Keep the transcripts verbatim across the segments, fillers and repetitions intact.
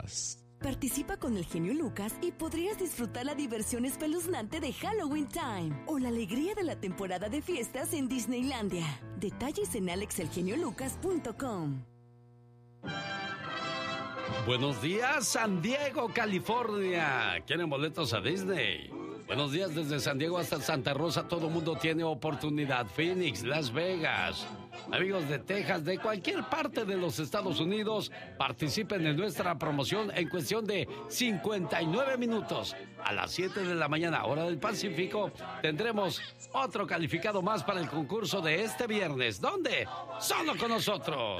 Lucas. Participa con el genio Lucas y podrías disfrutar la diversión espeluznante de Halloween Time o la alegría de la temporada de fiestas en Disneylandia. Detalles en alex el genio lucas punto com. Buenos días, San Diego, California. ¿Quieren boletos a Disney? Buenos días desde San Diego hasta Santa Rosa. Todo mundo tiene oportunidad. Phoenix, Las Vegas. Amigos de Texas, de cualquier parte de los Estados Unidos, participen en nuestra promoción en cuestión de cincuenta y nueve minutos. A las siete de la mañana, hora del Pacífico, tendremos otro calificado más para el concurso de este viernes. ¿Dónde? Solo con nosotros.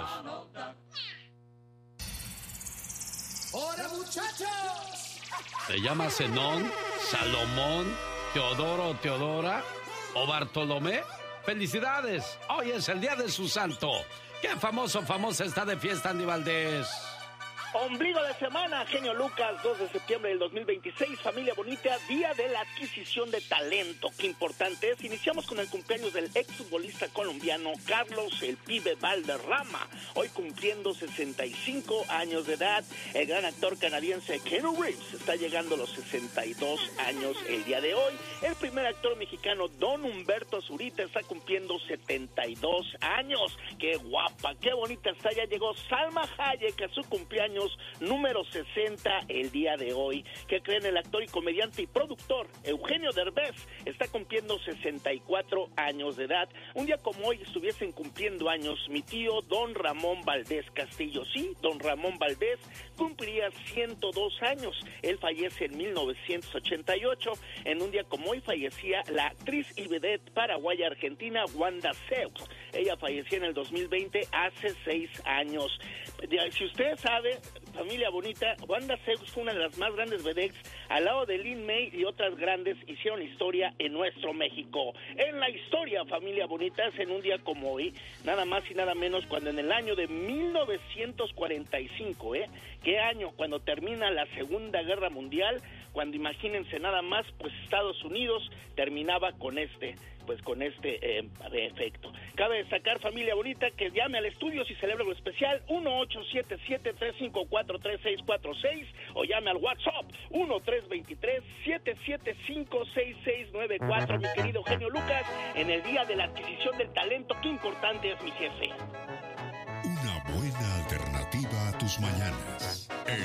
¡Hola, muchachos! ¿Se llama Zenón, Salomón, Teodoro o Teodora o Bartolomé? ¡Felicidades! Hoy es el día de su santo. ¡Qué famoso, famosa está de fiesta, Andy Valdés! Ombligo de semana, genio Lucas, dos de septiembre del dos mil veintiséis, familia bonita, día de la adquisición de talento. Qué importante es. Iniciamos con el cumpleaños del exfutbolista colombiano Carlos el Pibe Valderrama, hoy cumpliendo sesenta y cinco años de edad. El gran actor canadiense Keanu Reeves está llegando a los sesenta y dos años el día de hoy. El primer actor mexicano Don Humberto Zurita está cumpliendo setenta y dos años. Qué guapa, qué bonita está. Ya llegó Salma Hayek a su cumpleaños número sesenta el día de hoy. ¿Qué creen? El actor y comediante y productor Eugenio Derbez está cumpliendo sesenta y cuatro años de edad. Un día como hoy estuviesen cumpliendo años mi tío Don Ramón Valdés Castillo. Sí, Don Ramón Valdés cumpliría ciento dos años. Él fallece en mil novecientos ochenta y ocho. En un día como hoy fallecía la actriz y vedette paraguaya argentina Wanda Seux. Ella falleció en el dos mil veinte, hace seis años. Si usted sabe, familia bonita, Wanda Seux fue una de las más grandes vedettes, al lado de Lin May y otras grandes, hicieron historia en nuestro México. En la historia, familia bonita, es en un día como hoy, nada más y nada menos, cuando en el año de mil novecientos cuarenta y cinco, ¿eh? ¿Qué año? Cuando termina la Segunda Guerra Mundial, cuando imagínense nada más, pues Estados Unidos terminaba con este, pues con este eh, efecto. Cabe destacar, familia bonita, que llame al estudio si celebra lo especial, uno ocho siete siete, tres cinco cuatro, tres seis cuatro seis, o llame al WhatsApp uno tres dos tres, siete siete cinco, seis seis nueve cuatro, mi querido genio Lucas, en el día de la adquisición del talento. Qué importante es, mi jefe. Una buena alternativa a tus mañanas. El